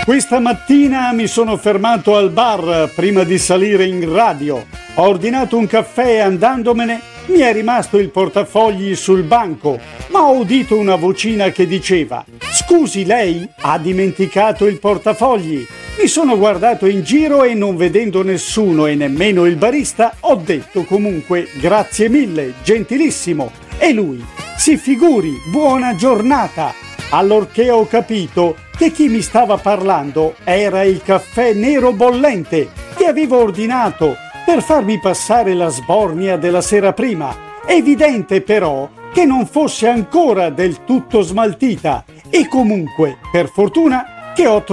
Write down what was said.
Questa mattina mi sono fermato al bar prima di salire in radio. Ho ordinato un caffè e andandomene mi è rimasto il portafogli sul banco, ma ho udito una vocina che diceva: «Scusi, lei ha dimenticato il portafogli». Mi sono guardato in giro e non vedendo nessuno e nemmeno il barista, ho detto comunque «Grazie mille, gentilissimo». E lui: «Si figuri, buona giornata». Allorché ho capito che chi mi stava parlando era il caffè nero bollente che avevo ordinato per farmi passare la sbornia della sera prima. Evidente però che non fosse ancora del tutto smaltita e comunque, per fortuna, che ho trovato